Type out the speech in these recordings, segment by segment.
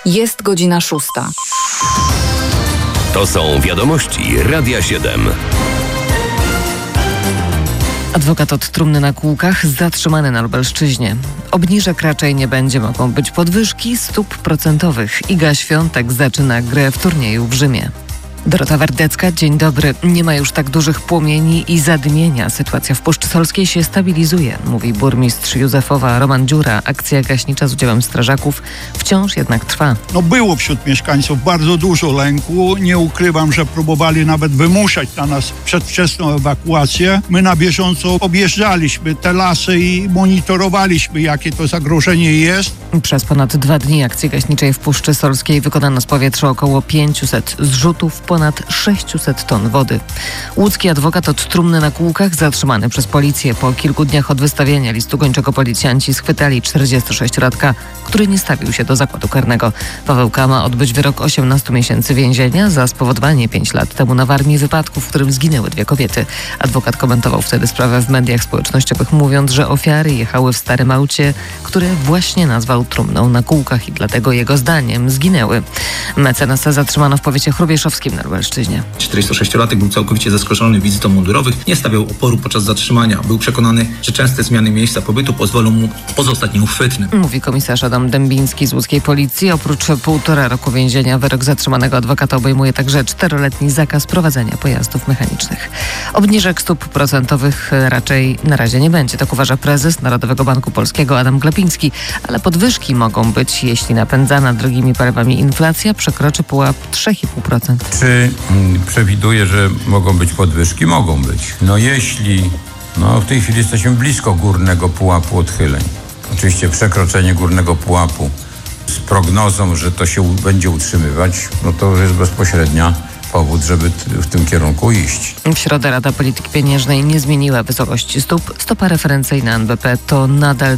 Jest godzina 6. To są wiadomości Radia 7. Adwokat od trumny na kółkach zatrzymany na Lubelszczyźnie. Obniżek raczej nie będzie, mogą być podwyżki stóp procentowych. Iga Świątek zaczyna grę w turnieju w Rzymie. Dorota Wardecka, dzień dobry. Nie ma już tak dużych płomieni i zadymienia. Sytuacja w Puszczy Solskiej się stabilizuje, mówi burmistrz Józefowa Roman Dziura. Akcja gaśnicza z udziałem strażaków wciąż jednak trwa. Było wśród mieszkańców bardzo dużo lęku. Nie ukrywam, że próbowali nawet wymuszać na nas przedwczesną ewakuację. My na bieżąco objeżdżaliśmy te lasy i monitorowaliśmy, jakie to zagrożenie jest. Przez ponad 2 dni akcji gaśniczej w Puszczy Solskiej wykonano z powietrza około 500 zrzutów, ponad 600 ton wody. Łódzki adwokat od trumny na kółkach zatrzymany przez policję. Po kilku dniach od wystawienia listu gończego policjanci schwytali 46-latka, który nie stawił się do zakładu karnego. Paweł K. ma odbyć wyrok 18 miesięcy więzienia za spowodowanie 5 lat temu na Warmii wypadku, w którym zginęły 2 kobiety. Adwokat komentował wtedy sprawę w mediach społecznościowych, mówiąc, że ofiary jechały w starym aucie, które właśnie nazwał trumną na kółkach i dlatego jego zdaniem zginęły. Mecenasa zatrzymano w powiecie chrubieszowskim na Lubelszczyźnie. 46-latek był całkowicie zaskoczony wizytą mundurowych, nie stawiał oporu podczas zatrzymania. Był przekonany, że częste zmiany miejsca pobytu pozwolą mu pozostać nieuchwytnym. Mówi komisarz Adam Dębiński z łódzkiej policji. Oprócz 1,5 roku więzienia wyrok zatrzymanego adwokata obejmuje także 4-letni zakaz prowadzenia pojazdów mechanicznych. Obniżek stóp procentowych raczej na razie nie będzie, tak uważa prezes Narodowego Banku Polskiego Adam Glapiński, ale podwyżki mogą być, jeśli napędzana drogimi paliwami inflacja przekroczy pułap 3,5%. Czy przewiduje, że mogą być podwyżki? Mogą być. Jeśli w tej chwili jesteśmy blisko górnego pułapu odchyleń. Oczywiście przekroczenie górnego pułapu z prognozą, że to się będzie utrzymywać, to jest bezpośrednia powód, żeby w tym kierunku iść. W środę Rada Polityki Pieniężnej nie zmieniła wysokości stóp. Stopa referencyjna NBP to nadal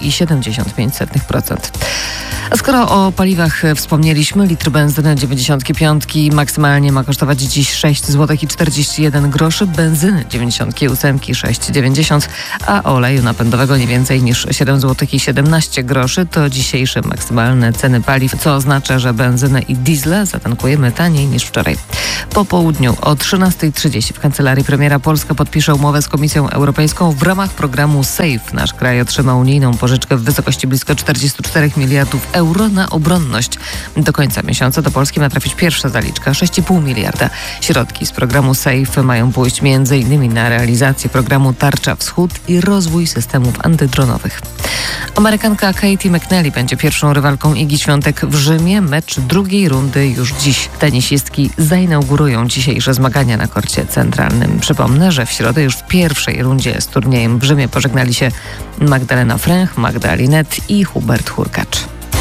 3,75%. A skoro o paliwach wspomnieliśmy, litr benzyny 95 maksymalnie ma kosztować dziś 6,41 zł, benzyny 98 6,90, a oleju napędowego nie więcej niż 7,17 zł. To dzisiejsze maksymalne ceny paliw, co oznacza, że benzynę i diesla zatankujemy taniej niż wczoraj. Po południu o 13:30 w kancelarii premiera Polska podpisze umowę z Komisją Europejską w ramach programu SAFE. Nasz kraj otrzyma unijną pożyczkę w wysokości blisko 44 miliardów euro na obronność. Do końca miesiąca do Polski ma trafić pierwsza zaliczka 6,5 miliarda. Środki z programu SAFE mają pójść m.in. na realizację programu Tarcza Wschód i rozwój systemów antydronowych. Amerykanka Katie McNally będzie pierwszą rywalką Igi Świątek w Rzymie. Mecz drugiej rundy już dziś. Tenisistki zainaugurują dzisiejsze zmagania na korcie centralnym. Przypomnę, że w środę już w pierwszej rundzie z turniejem w Rzymie pożegnali się Magdalena Fręch, Magda Linet i Hubert Hurkacz.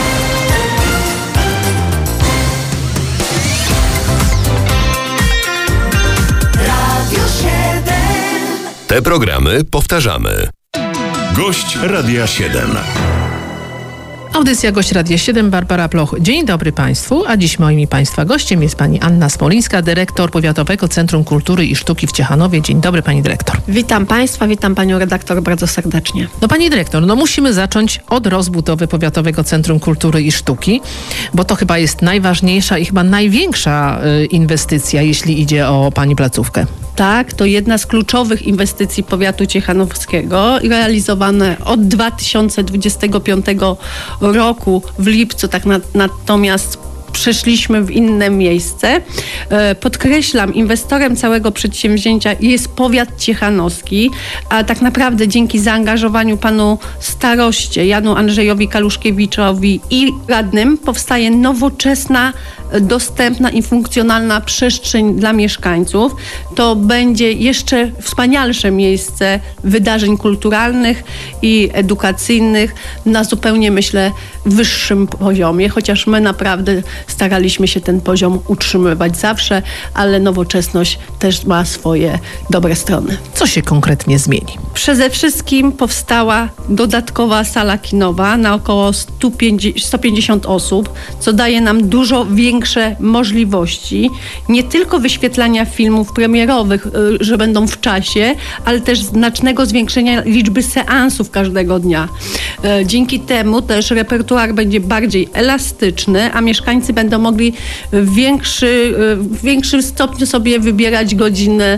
Te programy powtarzamy. Gość Radia 7. Audycja Gość Radia 7, Barbara Ploch. Dzień dobry Państwu, a dziś moim i Państwa gościem jest Pani Anna Smolińska, dyrektor Powiatowego Centrum Kultury i Sztuki w Ciechanowie. Dzień dobry Pani dyrektor. Witam Państwa, witam Panią redaktor bardzo serdecznie. Pani dyrektor, musimy zacząć od rozbudowy Powiatowego Centrum Kultury i Sztuki, bo to chyba jest najważniejsza i chyba największa inwestycja, jeśli idzie o Pani placówkę. Tak, to jedna z kluczowych inwestycji powiatu ciechanowskiego, realizowane od 2025 roku w lipcu, natomiast przeszliśmy w inne miejsce. Podkreślam, inwestorem całego przedsięwzięcia jest powiat ciechanowski, a tak naprawdę dzięki zaangażowaniu panu staroście Janu Andrzejowi Kaluszkiewiczowi i radnym powstaje nowoczesna, dostępna i funkcjonalna przestrzeń dla mieszkańców. To będzie jeszcze wspanialsze miejsce wydarzeń kulturalnych i edukacyjnych na zupełnie, myślę, wyższym poziomie, chociaż my naprawdę staraliśmy się ten poziom utrzymywać zawsze, ale nowoczesność też ma swoje dobre strony. Co się konkretnie zmieni? Przede wszystkim powstała dodatkowa sala kinowa na około 150 osób, co daje nam dużo większe większe możliwości nie tylko wyświetlania filmów premierowych, że będą w czasie, ale też znacznego zwiększenia liczby seansów każdego dnia. Dzięki temu też repertuar będzie bardziej elastyczny, a mieszkańcy będą mogli w większym stopniu sobie wybierać godziny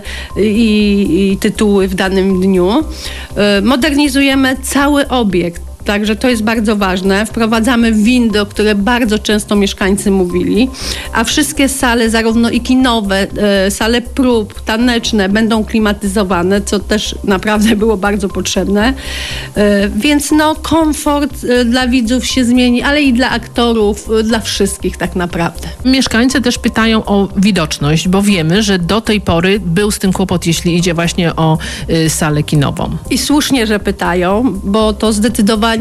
i tytuły w danym dniu. Modernizujemy cały obiekt. Także to jest bardzo ważne. Wprowadzamy windy, o które bardzo często mieszkańcy mówili, a wszystkie sale, zarówno i kinowe, sale prób, taneczne będą klimatyzowane, co też naprawdę było bardzo potrzebne. Więc komfort dla widzów się zmieni, ale i dla aktorów, dla wszystkich tak naprawdę. Mieszkańcy też pytają o widoczność, bo wiemy, że do tej pory był z tym kłopot, jeśli idzie właśnie o salę kinową. I słusznie, że pytają, bo to zdecydowanie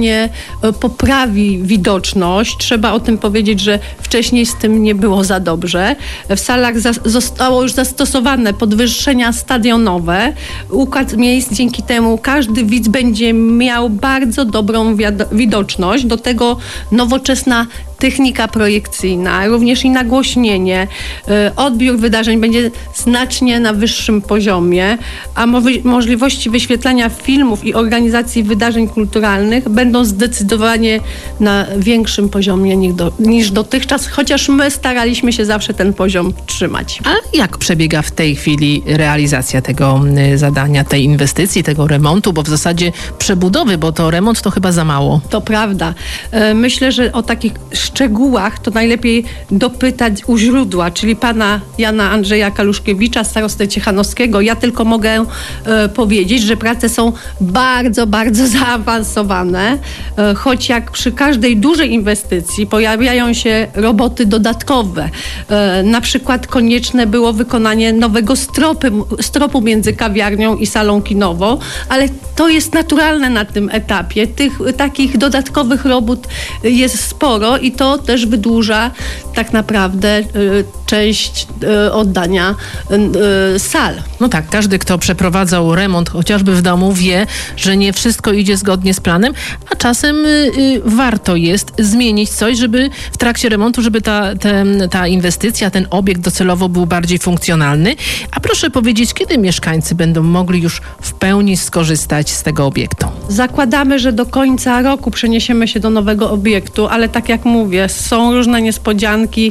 poprawi widoczność. Trzeba o tym powiedzieć, że wcześniej z tym nie było za dobrze. W salach zostało już zastosowane podwyższenia stadionowe. Układ miejsc, dzięki temu każdy widz będzie miał bardzo dobrą widoczność. Do tego nowoczesna technika projekcyjna, również i nagłośnienie. Odbiór wydarzeń będzie znacznie na wyższym poziomie, a możliwości wyświetlania filmów i organizacji wydarzeń kulturalnych będą zdecydowanie na większym poziomie niż dotychczas, chociaż my staraliśmy się zawsze ten poziom trzymać. A jak przebiega w tej chwili realizacja tego zadania, tej inwestycji, tego remontu, bo w zasadzie przebudowy, bo to remont to chyba za mało. To prawda. Myślę, że o takich szczegółach to najlepiej dopytać u źródła, czyli pana Jana Andrzeja Kaluszkiewicza, starostę ciechanowskiego. Ja tylko mogę powiedzieć, że prace są bardzo, bardzo zaawansowane, choć jak przy każdej dużej inwestycji pojawiają się roboty dodatkowe. Na przykład konieczne było wykonanie nowego stropu między kawiarnią i salą kinową, ale to jest naturalne na tym etapie. Tych takich dodatkowych robót jest sporo i to też wydłuża tak naprawdę część oddania sal. No tak, każdy, kto przeprowadzał remont chociażby w domu, wie, że nie wszystko idzie zgodnie z planem, a czasem warto jest zmienić coś, żeby w trakcie remontu, żeby ta inwestycja, ten obiekt docelowo był bardziej funkcjonalny. A proszę powiedzieć, kiedy mieszkańcy będą mogli już w pełni skorzystać z tego obiektu? Zakładamy, że do końca roku przeniesiemy się do nowego obiektu, ale tak jak mówię, są różne niespodzianki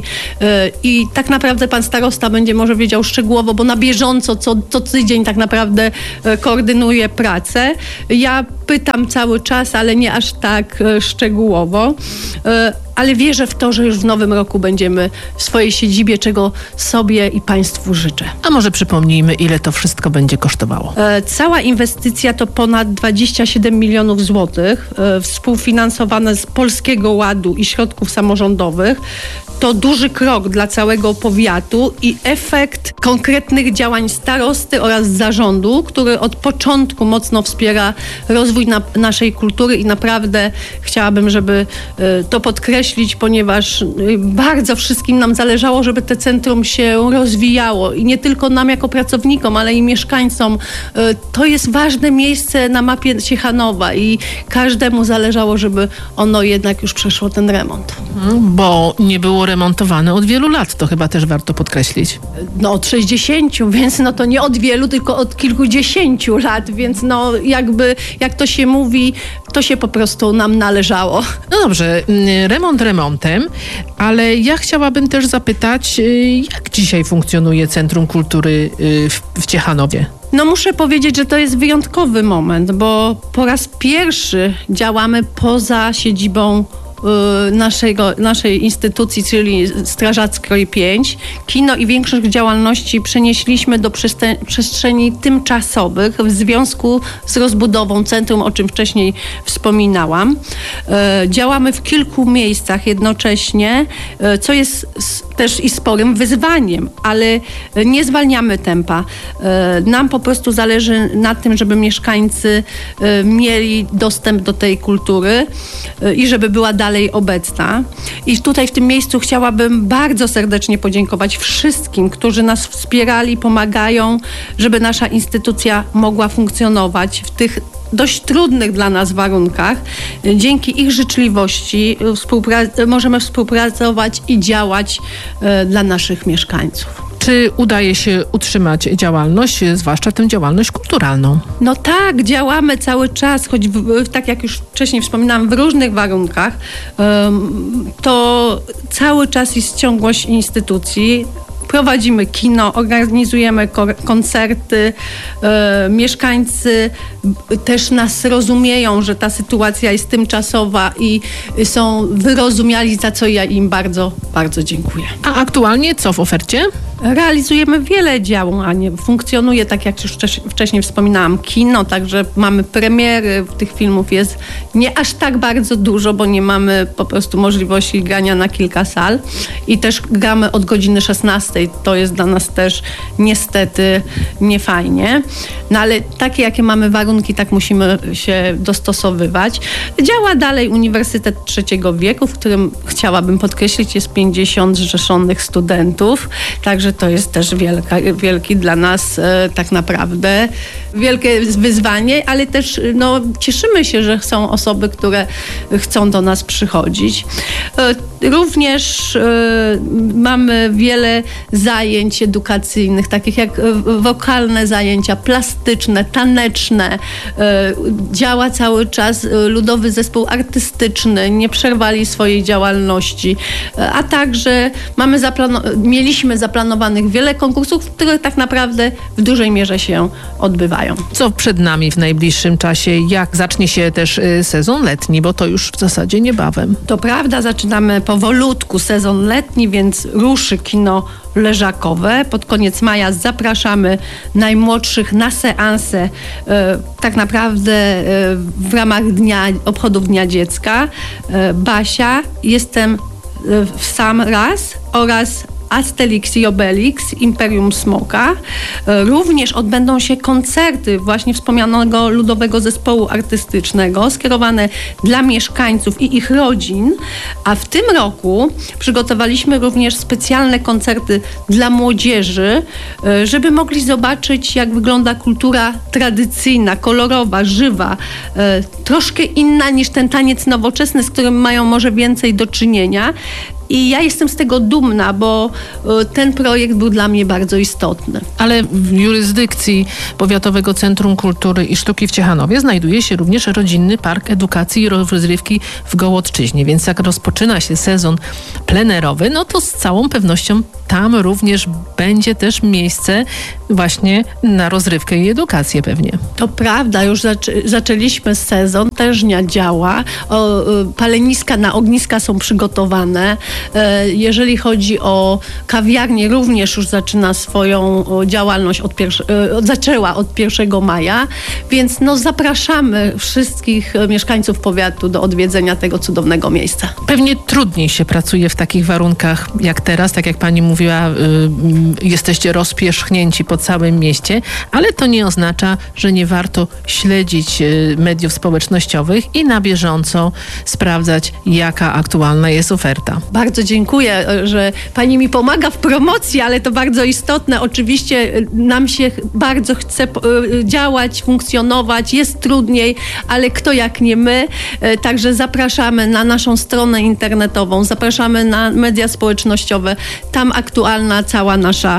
i tak naprawdę pan starosta będzie może wiedział szczegółowo, bo na bieżąco co tydzień tak naprawdę koordynuje pracę. Ja pytam cały czas, ale nie aż tak szczegółowo. Ale wierzę w to, że już w nowym roku będziemy w swojej siedzibie, czego sobie i państwu życzę. A może przypomnijmy, ile to wszystko będzie kosztowało? Cała inwestycja to ponad 27 milionów złotych, współfinansowane z Polskiego Ładu i środków samorządowych. To duży krok dla całego powiatu i efekt konkretnych działań starosty oraz zarządu, który od początku mocno wspiera rozwój naszej kultury i naprawdę chciałabym, żeby to podkreślić, ponieważ bardzo wszystkim nam zależało, żeby to centrum się rozwijało i nie tylko nam jako pracownikom, ale i mieszkańcom. To jest ważne miejsce na mapie Ciechanowa i każdemu zależało, żeby ono jednak już przeszło ten remont. Bo nie było remontowane od wielu lat, to chyba też warto podkreślić. No od 60, więc no to nie od wielu, tylko od kilkudziesięciu lat, więc no jakby, jak to się mówi, to się po prostu nam należało. No dobrze, remont remontem, ale ja chciałabym też zapytać, jak dzisiaj funkcjonuje Centrum Kultury w Ciechanowie? No muszę powiedzieć, że to jest wyjątkowy moment, bo po raz pierwszy działamy poza siedzibą naszej instytucji, czyli Strażackiej 5. Kino i większość działalności przenieśliśmy do przestrzeni tymczasowych w związku z rozbudową centrum, o czym wcześniej wspominałam. Działamy w kilku miejscach jednocześnie, co jest też i sporym wyzwaniem, ale nie zwalniamy tempa. Nam po prostu zależy na tym, żeby mieszkańcy mieli dostęp do tej kultury i żeby była dalej obecna. I tutaj w tym miejscu chciałabym bardzo serdecznie podziękować wszystkim, którzy nas wspierali, pomagają, żeby nasza instytucja mogła funkcjonować w tych dość trudnych dla nas warunkach, dzięki ich życzliwości możemy współpracować i działać dla naszych mieszkańców. Czy udaje się utrzymać działalność, zwłaszcza tę działalność kulturalną? No tak, działamy cały czas, choć tak jak już wcześniej wspominałam, w różnych warunkach, to cały czas jest ciągłość instytucji. Prowadzimy kino, organizujemy koncerty, mieszkańcy też nas rozumieją, że ta sytuacja jest tymczasowa i są wyrozumiali, za co ja im bardzo, bardzo dziękuję. A aktualnie co w ofercie? Realizujemy wiele działań. Funkcjonuje, tak jak już wcześniej wspominałam, kino, także mamy premiery. Tych filmów jest nie aż tak bardzo dużo, bo nie mamy po prostu możliwości grania na kilka sal. I też gramy od godziny 16. To jest dla nas też niestety niefajnie. No ale takie, jakie mamy warunki, tak musimy się dostosowywać. Działa dalej Uniwersytet Trzeciego Wieku, w którym chciałabym podkreślić, jest 50 zrzeszonych studentów. Także to jest też wielki dla nas tak naprawdę wielkie wyzwanie, ale też cieszymy się, że są osoby, które chcą do nas przychodzić. Również mamy wiele zajęć edukacyjnych, takich jak wokalne zajęcia, plastyczne, taneczne. Działa cały czas Ludowy Zespół Artystyczny, nie przerwali swojej działalności, a także mieliśmy zaplanowanych wiele konkursów, które tak naprawdę w dużej mierze się odbywają. Co przed nami w najbliższym czasie? Jak zacznie się też sezon letni, bo to już w zasadzie niebawem. To prawda, zaczynamy powolutku sezon letni, więc ruszy kino leżakowe. Pod koniec maja zapraszamy najmłodszych na seanse tak naprawdę w ramach obchodów Dnia Dziecka. Basia, Jestem w sam raz oraz Asterix i Obelix, Imperium Smoka. Również odbędą się koncerty właśnie wspomnianego Ludowego Zespołu Artystycznego skierowane dla mieszkańców i ich rodzin, a w tym roku przygotowaliśmy również specjalne koncerty dla młodzieży, żeby mogli zobaczyć, jak wygląda kultura tradycyjna, kolorowa, żywa, troszkę inna niż ten taniec nowoczesny, z którym mają może więcej do czynienia. I ja jestem z tego dumna, bo ten projekt był dla mnie bardzo istotny. Ale w jurysdykcji Powiatowego Centrum Kultury i Sztuki w Ciechanowie znajduje się również Rodzinny Park Edukacji i Rozrywki w Gołodczyźnie. Więc jak rozpoczyna się sezon plenerowy, no to z całą pewnością tam również będzie też miejsce właśnie na rozrywkę i edukację pewnie. To prawda, już zaczęliśmy sezon, tężnia działa, paleniska na ogniska są przygotowane. Jeżeli chodzi o kawiarnię, również już zaczyna swoją działalność zaczęła od 1 maja, więc zapraszamy wszystkich mieszkańców powiatu do odwiedzenia tego cudownego miejsca. Pewnie trudniej się pracuje w takich warunkach jak teraz, tak jak pani mówiła, jesteście rozpierzchnięci po całym mieście, ale to nie oznacza, że nie warto śledzić mediów społecznościowych i na bieżąco sprawdzać, jaka aktualna jest oferta. Bardzo dziękuję, że pani mi pomaga w promocji, ale to bardzo istotne. Oczywiście nam się bardzo chce działać, funkcjonować, jest trudniej, ale kto jak nie my. Także zapraszamy na naszą stronę internetową, zapraszamy na media społecznościowe. Tam aktualna cała nasza,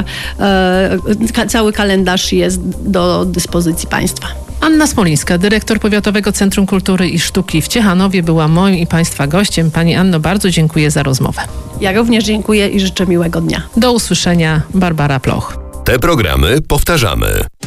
cały kalendarz jest do dyspozycji państwa. Anna Smolińska, dyrektor Powiatowego Centrum Kultury i Sztuki w Ciechanowie, była moim i państwa gościem. Pani Anno, bardzo dziękuję za rozmowę. Ja również dziękuję i życzę miłego dnia. Do usłyszenia. Barbara Ploch. Te programy powtarzamy.